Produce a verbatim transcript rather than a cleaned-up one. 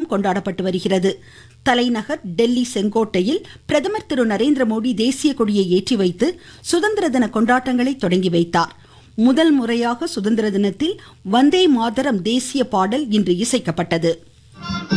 தினம் கொண்டாடப்பட்டு வருகிறது. தலைநகர் டெல்லி செங்கோட்டையில் பிரதமர் திரு நரேந்திர மோடி தேசிய கொடியை ஏற்றி வைத்து சுதந்திர தின கொண்டாட்டங்களை தொடங்கி வைத்தார். முதல் முறையாக சுதந்திர தினத்தில் வந்தே மாதரம் தேசிய பாடல் இன்று இசைக்கப்பட்டது.